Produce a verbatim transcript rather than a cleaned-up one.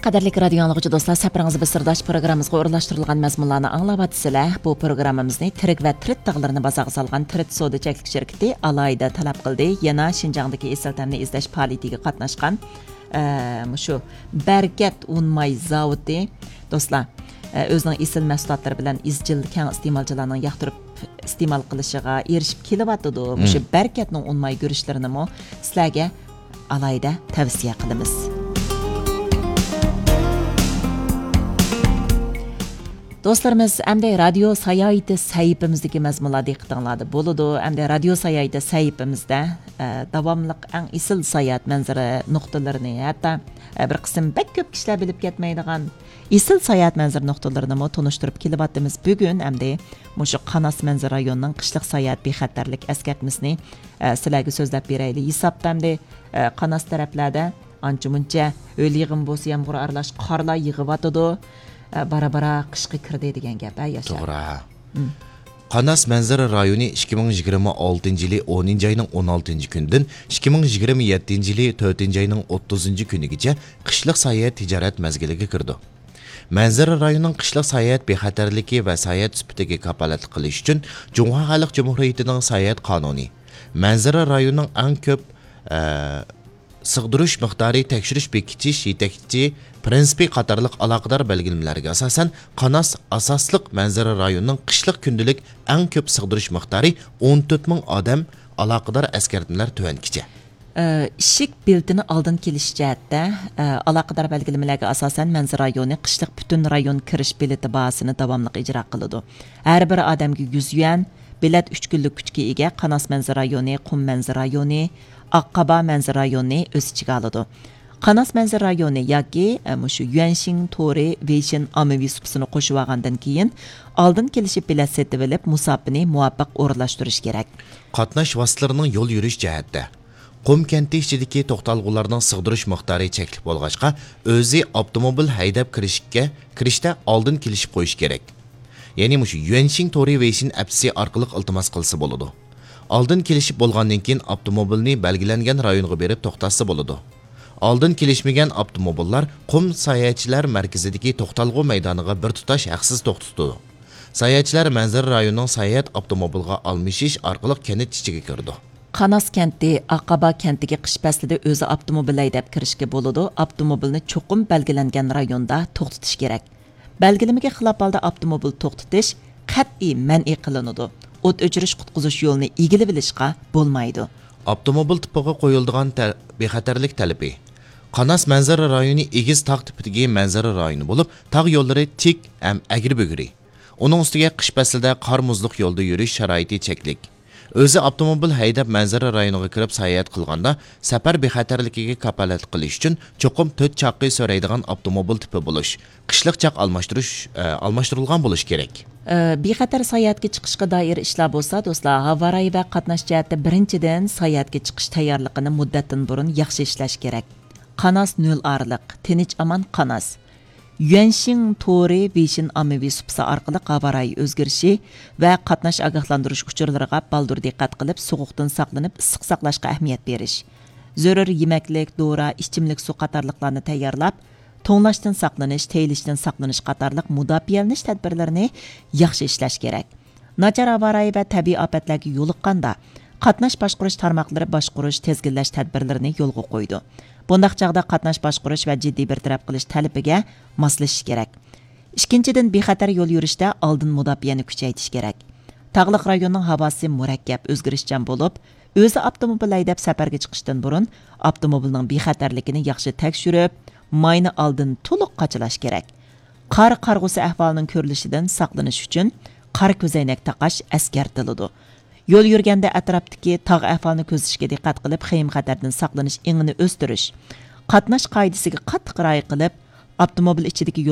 Qadarlik radio anlıqçı dostlar, səpirіңizə bir sırdaş proqramımızға orlaşdırılған məzmunlarını anlavatısılar. Bu proqramımızı Tirik və Tirit dağlarını bazağı salған Tirit Soda Çəklik şirketi alayda talab qıldı. Yana Şinjan'daki esiltəmni izləş fəaliyyətiga qatnaşqan şu Berket Unmay zavodi dostlar özünün esil məhsullatları bilan izcil kən iste'molchilarning yoqtirib iste'mol qilishiga erishib kelyapti. Şu Berketning unmay görüşlərini mo sizlarga alayda tavsiya qilamiz. Dostlarımız, əmdə radio sayaydı səhifəmizdəki məzmunlar diqqətinizdə boludu. Əmdə radio sayaydı səhifəmizdə davamlıq ən isil sayat mənzərə nöqtələrini, hətta bir qism bək köp kişilər bilib getməydigan isil sayat mənzərə nöqtələrini mə tonuşdurub kelyapmiz. Bugün əmdə məşu Qanas mənzərə rayonunun qışlıq sayat bexətərlik əskərtmisini sizlərə sözləb berəyli. Hesabda əmdə Qanas tərəflərdə anca-munca öl yığın bolsa yağmur aralaş qarlar yığıvatıdı. Bara-bara qışqı kirdi degan gap, Yaşar. To'g'ri. Qanas manzara rayoni ikki ming yigirma oltinchi yili o'ninchi oyning o'n oltinchi kunidan ikki ming yigirma yettinchi yili to'rtinchi oyning o'ttizinchi kunigacha qishliq sayohat tijorat mazgiliga kirdi. Manzara rayonining qishliq sayohat bexatarligi va sayohat sifatiga kafolatlik qilish uchun Jumhur Xalq Jumhuriyatining sayohat qonuni, manzara rayonining eng ko'p sig'dirish miqdori tekshirish bekitish yetakchi prinsipi qatorliq aloqador belgilamalariga asosan Qanas asosliq manzara rayonining qishliq kundalik eng ko'p sig'dirish miqdori o'n to'rt ming odam aloqador askartmalar tuvankicha. Ishik biltini oldin kelish jihatda aloqador belgilamalarga asosan manzara rayoni qishliq butun rayon kirish bileti bahosini davomli ijro qiladi. Har bir odamga yuz yuan bilet uch kunlik kuchga ega Qanas manzara rayoni, Qum manzara rayoni, Oqqaba manzara rayoni o'z ichiga oladi. Qanas manzara rayoni yoki shu Yuanxing To'ri Veyshin ommaviy supsini qo'shib olgandan keyin oldin kelishib bilet setib olib musofirni muvaffaq o'rinlashtirish kerak. Qatnash vositalarining yo'l yurish jihatda Qum kenti ichidagi to'xtalg'ularning sig'dirish miqdori cheklik bo'lg'achqa o'zi avtomobil haydab kirishga kirishda oldin kelishib qo'yish kerak. Ya'ni shu Yuanxing To'ri Veyshin appsi orqali iltimos qilsa bo'ladi. Oldin kelishib bo'lgandan keyin avtomobilni belgilangan rayonga berib to'xtatsa bo'ladi. Oldin kelishmagan avtomobillar Qum sayohatchilar markazidagi to'xtalg'u maydoniga bir tutash haqsiz to'xtatdi. Sayohatchilar manzara rayonining sayohat avtomobilga almashish orqali kent ichiga kirdi. Qanas kenti Oqqaba kentiga qish faslida o'zi avtomobil haydab kirishga bo'ladi. Avtomobilni cho'qim belgilangan rayonda to'xtatish kerak. Belgilamaga xilof holda avtomobil to'xtatish qat'iy man'iy qilinadi. O't o'chirish qutqizish yo'lini egilib olishga bo'lmaydi. Avtomobil tipiga qo'yiladigan bexatarlik talabi. Qanas manzara rayoni egiz tog' tipidagi manzara rayoni bo'lib, tog' yo'llari tik ham agri-bugri. Uning ustiga qish faslida qor muzliq yo'lda yurish sharoiti cheklik. O'zi avtomobil haydab manzara rayoniga kirib sayohat qilganda safar bexatarligiga kafolat qilish uchun cho'qim to'rt chaqqa so'raydigan avtomobil tipi bo'lish, qishliq chaq almashtirish almashtirilgan bo'lish kerak. Bexatar sayohatga chiqishga doir ishlar bo'lsa, do'stlar, havaray va qatnash jihatda birinchidan sayohatga chiqish tayyorligini muddatdan burun yaxshi ishlash kerak. Qanas nol orliq, tinch aman Qanas. Yuanxing To'ri Veyshin ommaviy supsi orqali havaray o'zgarishi va qatnash ogohlantirish uchurlariga baldur diqqat qilib, sovuqdan saqlanib, issiq saqlashga ahamiyat berish. Zarur yemaklik, dora, ichimlik suv qatorliqlarni tayyorlab, to'nlashdan saqlanish, teyilishdan saqlanish qatorliq mudofialanish tadbirlarini yaxshi ishlash kerak. Nachar havaray va tabiiy ofatlarga yo'liqqanda qatnash boshqarish tarmoqlari boshqarish, tezginlash tadbirlarini yo'lga qo'ydi. Bundaq chaqda qatnash boshqarish va jiddiy bartaraf qilish talabiga moslashish kerak. Ikkinchidan, bexatar yo'l yurishda oldin mudofiyani kuchaytirish kerak. Tog'liq rayonning havosi murakkab, o'zgarishchan bo'lib, o'zi avtomobil haydab safarga chiqishdan burun avtomobilning bexatarligini yaxshi tekshirib, mayni oldin to'liq qachilash kerak. Qor qarg'usi ahvolining ko'rilishidan saqlanish uchun qor ko'zoynak taqash eskartiladi. Yo'l yurganda atrofdagi tog' ahvolini ko'zishga diqqat qilib, xayim xatardan saqlanish ingini o'stirish, qatnash qoidasiga qattiq rioya qilib, avtomobil ichidagi